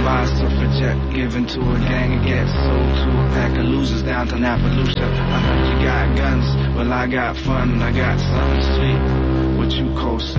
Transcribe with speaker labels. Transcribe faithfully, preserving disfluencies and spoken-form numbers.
Speaker 1: buy a suffragette, given to a gang and get sold to a pack of losers down to Appaloosa. I heard you got guns, well I got fun, I got something sweet. What you call